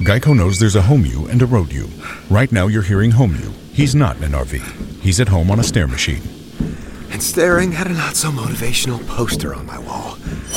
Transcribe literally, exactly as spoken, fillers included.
Geico knows there's a home you and a road you. Right now you're hearing home you. He's not in an R V. He's at home on a stair machine. And staring at a not-so-motivational poster on my wall.